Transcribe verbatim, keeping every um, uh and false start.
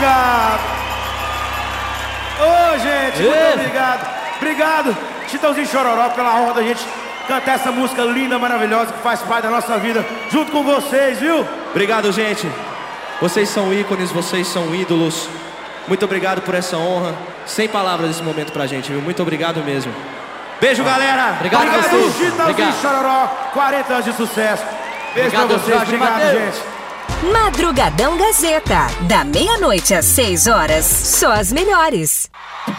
obrigado. Ô, oh, gente, muito Ei. obrigado. Obrigado, Chitãozinho Chororó, pela honra da gente cantar essa música linda, maravilhosa, que faz parte da nossa vida, junto com vocês, viu? Obrigado, gente. Vocês são ícones, vocês são ídolos. Muito obrigado por essa honra. Sem palavras esse momento pra gente, viu? Muito obrigado mesmo. Beijo, galera. Obrigado, obrigado Chitãozinho Chororó. quarenta anos de sucesso. Beijo obrigado, pra vocês. Jorge, obrigado, Mateus. gente. Madrugadão Gazeta. Da meia-noite às seis horas. Só as melhores.